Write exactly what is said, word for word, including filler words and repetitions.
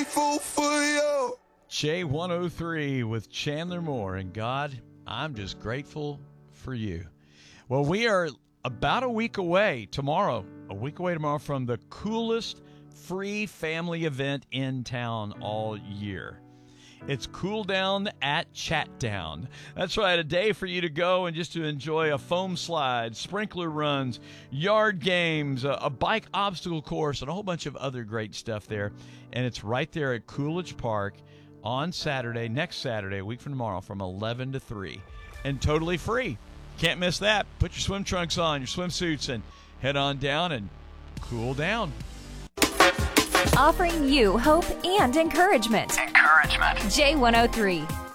grateful for you. J one oh three with Chandler Moore. And God, I'm just grateful for you. Well, we are about a week away tomorrow, a week away tomorrow from the coolest free family event in town all year. It's Cool Down at Chat Down. That's right, a day for you to go and just to enjoy a foam slide, sprinkler runs, yard games, a, a bike obstacle course, and a whole bunch of other great stuff there. And it's right there at Coolidge Park on Saturday, next Saturday, a week from tomorrow, from eleven to three. And totally free. Can't miss that. Put your swim trunks on, your swimsuits, and head on down and cool down. Offering you hope and encouragement. Encouragement. J one oh three.